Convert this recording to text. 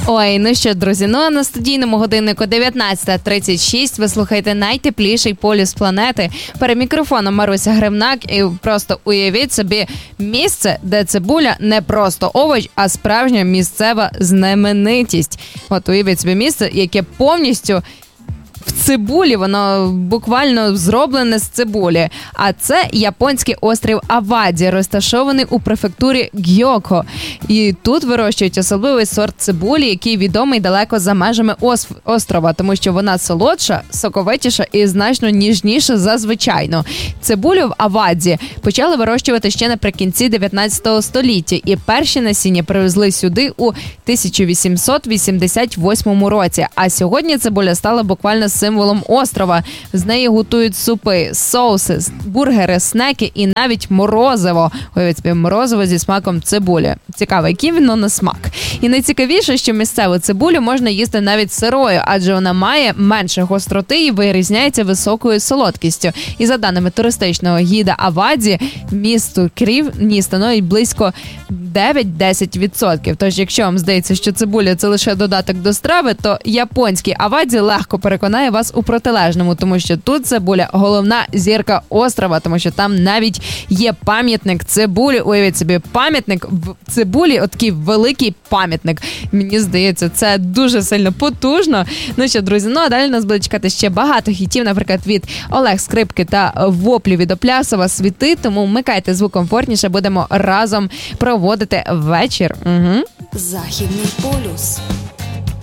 Ой, ну що, друзі, на студійному годиннику 19:36 ви слухаєте найтепліший полюс планети. Перед мікрофоном Маруся Гремнак, і просто уявіть собі місце, де цибуля не просто овоч, а справжня місцева знаменитість. От уявіть собі місце, яке повністю в цибулі, воно буквально зроблене з цибулі. А це японський острів Аваді, розташований у префектурі Гьокко. І тут вирощують особливий сорт цибулі, який відомий далеко за межами острова, тому що вона солодша, соковитіша і значно ніжніша за звичайну. Цибулю в Аваді почали вирощувати ще наприкінці 19 століття, і перші насіння привезли сюди у 1888 році. А сьогодні цибуля стала буквально символом острова. З неї готують супи, соуси, бургери, снеки і навіть морозиво. Уявіть собі, морозиво зі смаком цибулі. Цікаво, який воно на смак. І найцікавіше, що місцеву цибулю можна їсти навіть сирою, адже вона має менше гостроти і вирізняється високою солодкістю. І за даними туристичного гіда Аваді, місту Крівні становить близько 9-10%. Тож, якщо вам здається, що цибуля – це лише додаток до страви, то японський Аваді легко переконає вас у протилежному, тому що тут цибуля – головна зірка острова, тому що там навіть є пам'ятник цибулі. Уявіть собі, пам'ятник в цибулі, отакий великий пам'ятник. Мені здається, це дуже сильно потужно. Ну що, друзі, а далі нас буде чекати ще багато хітів, наприклад, від Олег Скрипки та воплі від Оплясова «Світи», тому вмикайте звук комфортніше, будемо разом проводити вечір. Угу. Західний полюс.